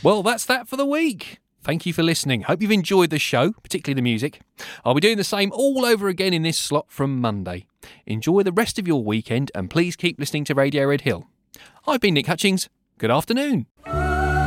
Well, that's that for the week. Thank you for listening. Hope you've enjoyed the show, particularly the music. I'll be doing the same all over again in this slot from Monday. Enjoy the rest of your weekend and please keep listening to Radio Red Hill. I've been Nick Hutchings. Good afternoon.